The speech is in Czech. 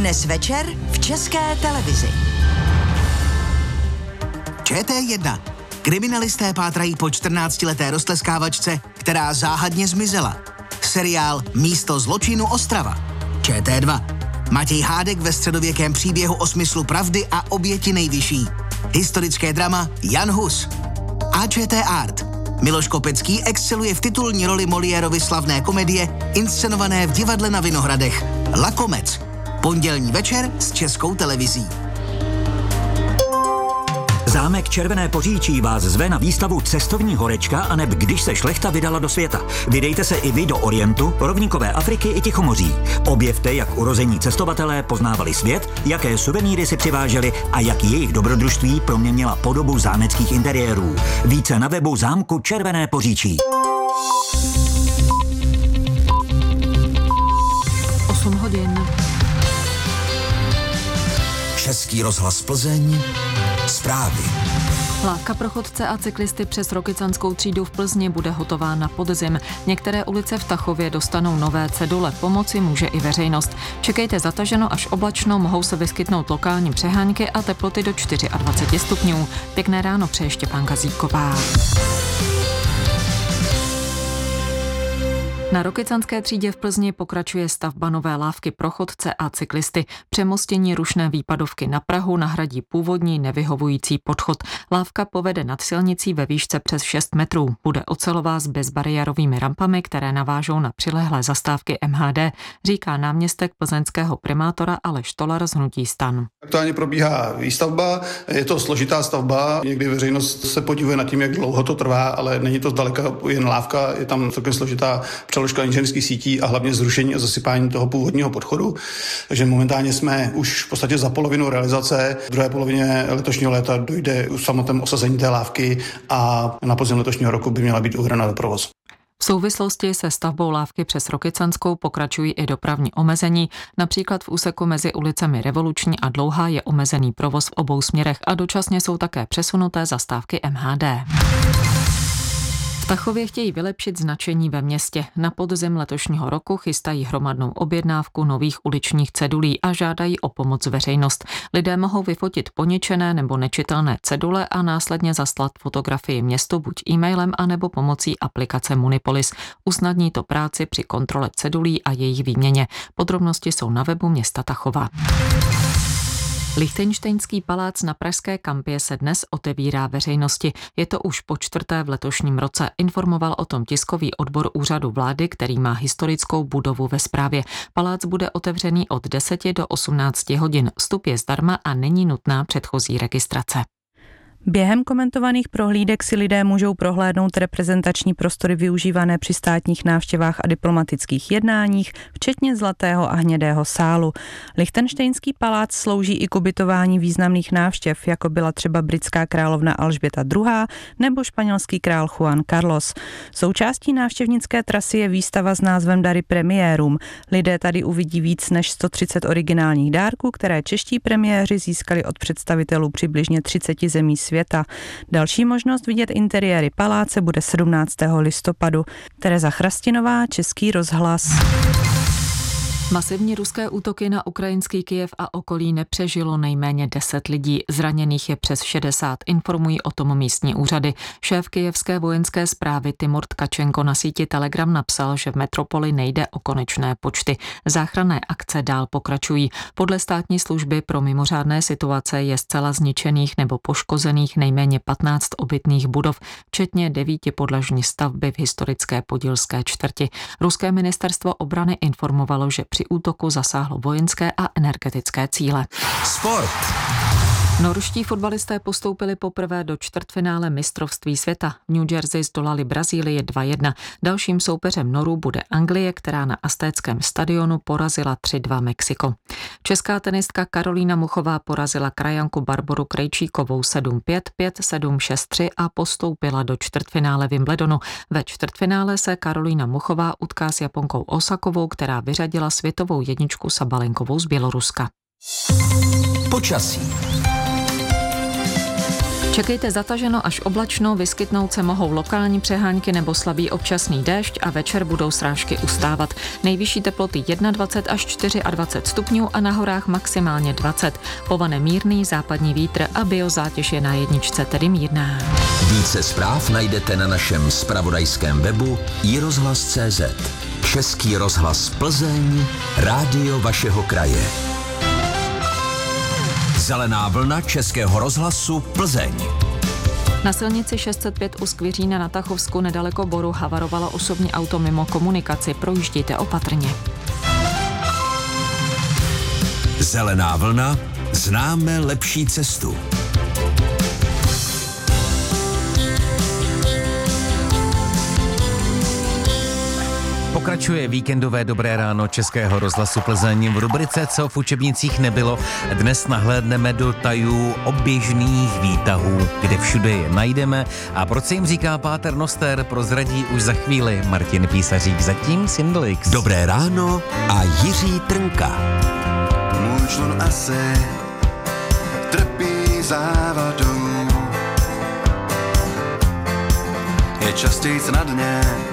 Dnes večer v České televizi. ČT1. Kriminalisté pátrají po 14leté roztleskávačce, která záhadně zmizela. Seriál Místo zločinu Ostrava. ČT2. Matěj Hádek ve středověkém příběhu o smyslu pravdy a oběti nejvyšší. Historické drama Jan Hus. ČT Art. Miloš Kopecký exceluje v titulní roli Moliérovy slavné komedie inscenované v divadle na Vinohradech. Lakomec. Pondělní večer s Českou televizí. Zámek Červené Poříčí vás zve na výstavu Cestovní horečka aneb Když se šlechta vydala do světa. Vydejte se i vy do Orientu, rovníkové Afriky i Tichomoří. Objevte, jak urození cestovatelé poznávali svět, jaké suvenýry si přiváželi a jak jejich dobrodružství proměnila podobu zámeckých interiérů. Více na webu zámku Červené Poříčí. 8 hodin. Český rozhlas Plzeň. Zprávy. Lávka pro chodce a cyklisty přes Rokycanskou třídu v Plzni bude hotová na podzim. Některé ulice v Tachově dostanou nové cedule. Pomoci může i veřejnost. Čekejte zataženo až oblačno, mohou se vyskytnout lokální přehánky a teploty do 24 stupňů. Pěkné ráno přeje Štěpánka Zíková. Na Rokycanské třídě v Plzni pokračuje stavba nové lávky pro chodce a cyklisty. Přemostění rušné výpadovky na Prahu nahradí původní nevyhovující podchod. Lávka povede nad silnicí ve výšce přes 6 metrů. Bude ocelová s bezbariérovými rampami, které navážou na přilehlé zastávky MHD, říká náměstek plzeňského primátora Aleš Tolar z hnutí STAN. Aktuálně probíhá výstavba, je to složitá stavba, někdy veřejnost se podívuje nad tím, jak dlouho to trvá, ale není to zdaleka jen lávka, je tam celkem složitá přeložka inženýrských sítí a hlavně zrušení a zasypání toho původního podchodu. Takže momentálně jsme už v podstatě za polovinu realizace. V druhé polovině letošního léta dojde k samotnému osazení té lávky a na podzim letošního roku by měla být uhraná do provozu. V souvislosti se stavbou lávky přes Rokycanskou pokračují i dopravní omezení. Například v úseku mezi ulicemi Revoluční a Dlouhá je omezený provoz v obou směrech a dočasně jsou také přesunuté zastávky MHD. V Tachově chtějí vylepšit značení ve městě. Na podzim letošního roku chystají hromadnou objednávku nových uličních cedulí a žádají o pomoc veřejnost. Lidé mohou vyfotit poničené nebo nečitelné cedule a následně zaslat fotografii městu buď e-mailem anebo pomocí aplikace Munipolis. Usnadní to práci při kontrole cedulí a jejich výměně. Podrobnosti jsou na webu města Tachova. Lichtenštejnský palác na Pražské kampě se dnes otevírá veřejnosti. Je to už po 4. v letošním roce. Informoval o tom tiskový odbor úřadu vlády, který má historickou budovu ve správě. Palác bude otevřený od 10 do 18 hodin. Vstup je zdarma a není nutná předchozí registrace. Během komentovaných prohlídek si lidé můžou prohlédnout reprezentační prostory využívané při státních návštěvách a diplomatických jednáních, včetně zlatého a hnědého sálu. Lichtenštejnský palác slouží i k ubytování významných návštěv, jako byla třeba britská královna Alžběta II. Nebo španělský král Juan Carlos. Součástí návštěvnické trasy je výstava s názvem Dary premiérům. Lidé tady uvidí víc než 130 originálních dárků, které čeští premiéři získali od představitelů přibližně 30 zemí světa. Další možnost vidět interiéry paláce bude 17. listopadu. Tereza Chrastinová, Český rozhlas. Masivní ruské útoky na ukrajinský Kyjev a okolí nepřežilo nejméně 10 lidí. Zraněných je přes 60, informují o tom místní úřady. Šéf kyjevské vojenské správy Timur Tkačenko na síti Telegram napsal, že v metropoli nejde o konečné počty. Záchranné akce dál pokračují. Podle státní služby pro mimořádné situace je zcela zničených nebo poškozených nejméně 15 obytných budov, včetně 9 podlažní stavby v historické podilské čtvrti. Ruské ministerstvo obrany informovalo, že při útoku zasáhlo vojenské a energetické cíle. Sport. Norští fotbalisté postoupili poprvé do čtvrtfinále mistrovství světa. V New Jersey zdolali Brazílii 2-1. Dalším soupeřem Norů bude Anglie, která na Aztéckém stadionu porazila 3-2 Mexiko. Česká tenistka Karolína Muchová porazila krajanku Barboru Krejčíkovou 7-5, 5-7, 6-3 a postoupila do čtvrtfinále Wimbledonu. Ve čtvrtfinále se Karolína Muchová utká s Japonkou Osakovou, která vyřadila světovou jedničku Sabalenkovou z Běloruska. Počasí. Čekejte zataženo až oblačno, vyskytnout se mohou lokální přehánky nebo slabý občasný déšť a večer budou srážky ustávat. Nejvyšší teploty 21 až 24 stupňů a na horách maximálně 20. Povane mírný západní vítr a biozátěž je na jedničce, tedy mírná. Více zpráv najdete na našem zpravodajském webu iRozhlas.cz. Český rozhlas Plzeň, rádio vašeho kraje. Zelená vlna Českého rozhlasu Plzeň. Na silnici 605 u Skviřína na Tachovsku nedaleko Boru havarovalo osobní auto mimo komunikaci. Projíždějte opatrně. Zelená vlna, známe lepší cestu. Pokračuje víkendové Dobré ráno Českého rozhlasu Plzeň. V rubrice Co v učebnicích nebylo dnes nahlédneme do tajů oběžných výtahů, kde všude je najdeme a proč se jim říká Páter Noster, prozradí už za chvíli Martin Písařík, zatím Sindlix. Dobré ráno a Jiří Trnka. Můj člun asi trpí závadou, je častějc na dně